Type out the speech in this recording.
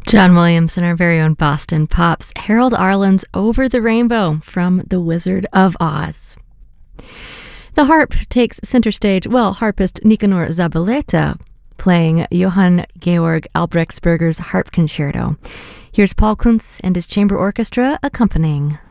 John Williams and our very own Boston Pops, Harold Arlen's Over the Rainbow from The Wizard of Oz. The harp takes center stage, harpist Nicanor Zabaleta playing Johann Georg Albrechtsberger's Harp Concerto. Here's Paul Kuntz and his chamber orchestra accompanying.